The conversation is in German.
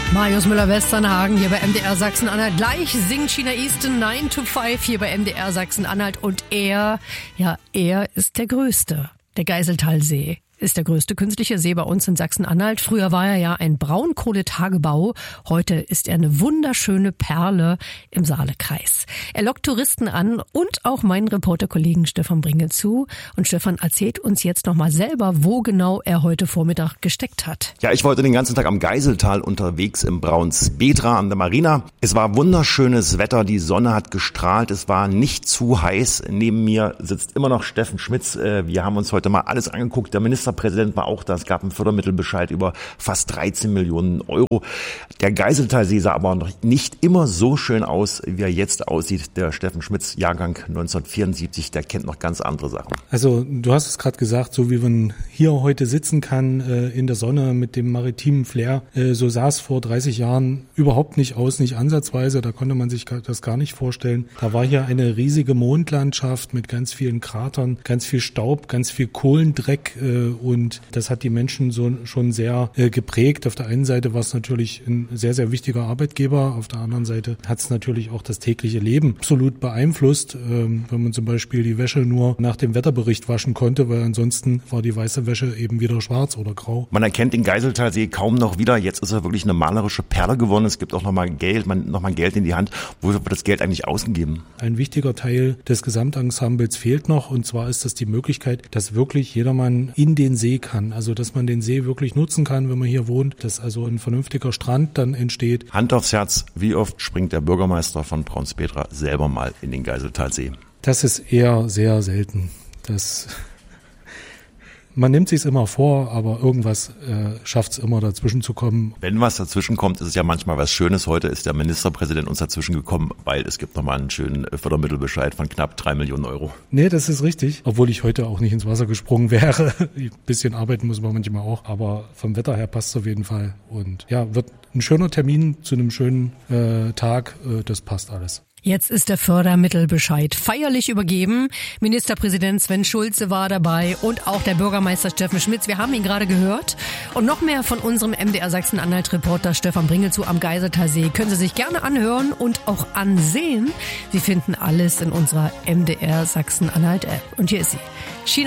Marius Müller-Westernhagen hier bei MDR Sachsen-Anhalt. Gleich singt China Easton 9 to 5 hier bei MDR Sachsen-Anhalt. Und er ist der Größte. Der Geiseltalsee ist der größte künstliche See bei uns in Sachsen-Anhalt. Früher war er ja ein Braunkohletagebau. Heute ist er eine wunderschöne Perle im Saalekreis. Er lockt Touristen an und auch meinen Reporterkollegen Stefan Bringel zu. Und Stefan erzählt uns jetzt nochmal selber, wo genau er heute Vormittag gesteckt hat. Ja, ich war heute den ganzen Tag am Geiseltal unterwegs im Braunspetra an der Marina. Es war wunderschönes Wetter, die Sonne hat gestrahlt, es war nicht zu heiß. Neben mir sitzt immer noch Steffen Schmitz. Wir haben uns heute mal alles angeguckt. Der Ministerpräsident war auch da. Es gab einen Fördermittelbescheid über fast 13 Millionen Euro. Der Geiseltalsee sah aber noch nicht immer so schön aus, wie er jetzt aussieht. Der Steffen Schmitz, Jahrgang 1974, der kennt noch ganz andere Sachen. Also du hast es gerade gesagt, so wie man hier heute sitzen kann in der Sonne mit dem maritimen Flair, so sah es vor 30 Jahren überhaupt nicht aus, nicht ansatzweise. Da konnte man sich das gar nicht vorstellen. Da war hier eine riesige Mondlandschaft mit ganz vielen Kratern, ganz viel Staub, ganz viel Kohlendreck und das hat die Menschen so schon sehr geprägt. Auf der einen Seite war es natürlich ein sehr, sehr wichtiger Arbeitgeber. Auf der anderen Seite hat es natürlich auch das tägliche Leben absolut beeinflusst, wenn man zum Beispiel die Wäsche nur nach dem Wetterbericht waschen konnte, weil ansonsten war die weiße Wäsche eben wieder schwarz oder grau. Man erkennt den Geiseltalsee kaum noch wieder. Jetzt ist er wirklich eine malerische Perle geworden. Es gibt auch nochmal Geld in die Hand. Wo wird das Geld eigentlich ausgegeben? Ein wichtiger Teil des Gesamtensembles fehlt noch, und zwar ist das die Möglichkeit, dass wirklich jedermann in den See kann. Also dass man den See wirklich nutzen kann, wenn man hier wohnt, dass also ein vernünftiger Strand dann entsteht. Hand aufs Herz, wie oft springt der Bürgermeister von Braunspetra selber mal in den Geiseltalsee? Das ist eher sehr selten. Man nimmt sich's immer vor, aber irgendwas schafft's immer dazwischen zu kommen. Wenn was dazwischen kommt, ist es ja manchmal was Schönes. Heute ist der Ministerpräsident uns dazwischen gekommen, weil es gibt nochmal einen schönen Fördermittelbescheid von knapp 3 Millionen Euro. Nee, das ist richtig. Obwohl ich heute auch nicht ins Wasser gesprungen wäre. Ein bisschen arbeiten muss man manchmal auch. Aber vom Wetter her passt es auf jeden Fall. Und ja, wird ein schöner Termin zu einem schönen Tag. Das passt alles. Jetzt ist der Fördermittelbescheid feierlich übergeben. Ministerpräsident Sven Schulze war dabei und auch der Bürgermeister Steffen Schmitz. Wir haben ihn gerade gehört. Und noch mehr von unserem MDR Sachsen-Anhalt-Reporter Stefan Bringel zu am Geiseltalsee können Sie sich gerne anhören und auch ansehen. Sie finden alles in unserer MDR Sachsen-Anhalt-App. Und hier ist sie.